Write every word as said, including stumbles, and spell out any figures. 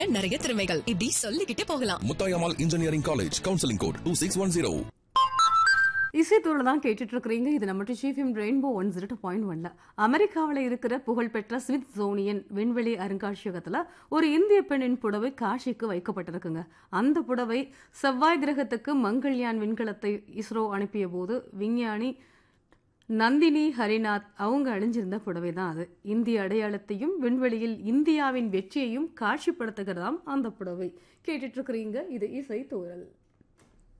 நிறைய திறமைகள் இப்படி சொல்லிக்கிட்டே போகலாம். Muthayammal engineering college, counselling code two six one zero. இசைத்தூள் தான் கேட்டுட்டு இருக்கிறீங்க. இது நம்ம டிஃபிம் rainbow one zero two point ஒன்ல அமெரிக்காவில் இருக்கிற புகழ்பெற்ற ஸ்மித்சோனியன் விண்வெளி அருங்காட்சியகத்தில் ஒரு இந்திய பெண்ணின் புடவை காட்சிக்கு வைக்கப்பட்டிருக்குங்க. அந்த புடவை செவ்வாய் கிரகத்துக்கு மங்கள்யான் விண்கலத்தை இஸ்ரோ அனுப்பிய போது விஞ்ஞானி நந்தினி ஹரிநாத் அவங்க அணிஞ்சிருந்த புடவை தான் அது. இந்திய அடையாளத்தையும் விண்வெளியில் இந்தியாவின் வெற்றியையும் காட்சிப்படுத்துகிறதாம் அந்த புடவை. கேட்டுட்டு இருக்கிறீங்க. இது இசை தூரல்.